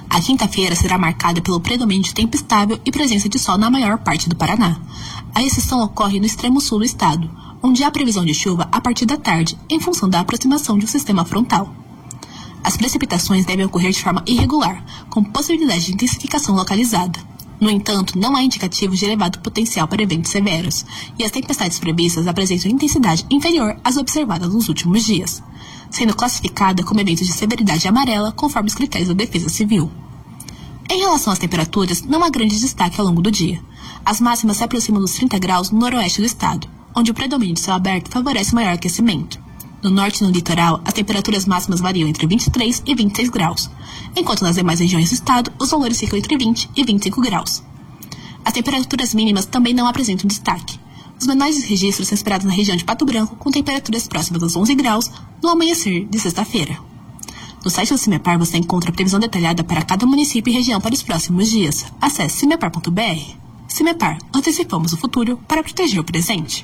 A quinta-feira será marcada pelo predomínio de tempo estável e presença de sol na maior parte do Paraná. A exceção ocorre no extremo sul do estado, onde há previsão de chuva a partir da tarde, em função da aproximação de um sistema frontal. As precipitações devem ocorrer de forma irregular, com possibilidade de intensificação localizada. No entanto, não há indicativos de elevado potencial para eventos severos, e as tempestades previstas apresentam intensidade inferior às observadas nos últimos dias, sendo classificada como eventos de severidade amarela conforme os critérios da Defesa Civil. Em relação às temperaturas, não há grande destaque ao longo do dia. As máximas se aproximam dos 30 graus no noroeste do estado, onde o predomínio de céu aberto favorece maior aquecimento. No norte e no litoral, as temperaturas máximas variam entre 23 e 26 graus, enquanto nas demais regiões do estado, os valores ficam entre 20 e 25 graus. As temperaturas mínimas também não apresentam destaque. Os menores registros são esperados na região de Pato Branco, com temperaturas próximas aos 11 graus no amanhecer de sexta-feira. No site do CIMEPAR você encontra a previsão detalhada para cada município e região para os próximos dias. Acesse cimepar.br. CIMEPAR, antecipamos o futuro para proteger o presente.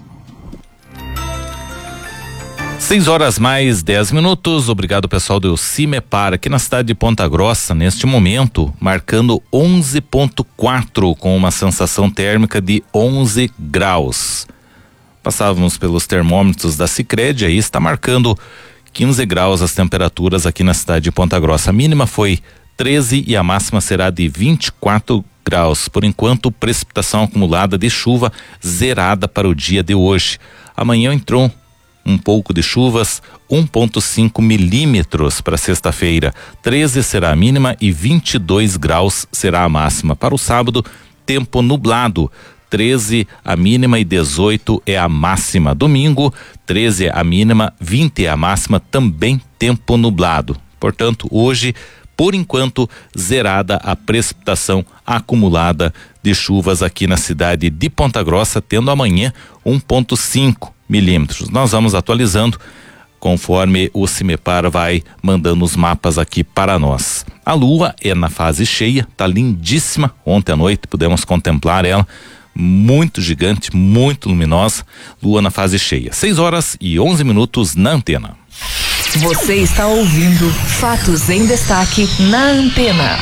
6:10. Obrigado, pessoal do CIMEPAR, aqui na cidade de Ponta Grossa, neste momento, marcando 11,4 com uma sensação térmica de 11 graus. Passávamos pelos termômetros da Sicredi, aí está marcando 15 graus as temperaturas aqui na cidade de Ponta Grossa. A mínima foi 13 e a máxima será de 24 graus. Por enquanto, precipitação acumulada de chuva zerada para o dia de hoje. Amanhã entrou um pouco de chuvas, 1,5 milímetros para sexta-feira. 13 será a mínima e 22 graus será a máxima. Para o sábado, tempo nublado. 13 a mínima e 18 é a máxima. Domingo, 13 a mínima, 20 é a máxima, também tempo nublado. Portanto, hoje, por enquanto, zerada a precipitação acumulada de chuvas aqui na cidade de Ponta Grossa, tendo amanhã 1,5 milímetros. Nós vamos atualizando conforme o CIMEPAR vai mandando os mapas aqui para nós. A lua é na fase cheia, tá lindíssima. Ontem à noite pudemos contemplar ela, muito gigante, muito luminosa. Lua na fase cheia. 6:11 na Antena. Você está ouvindo Fatos em Destaque na Antena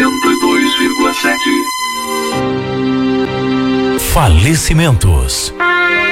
102,7. Falecimentos.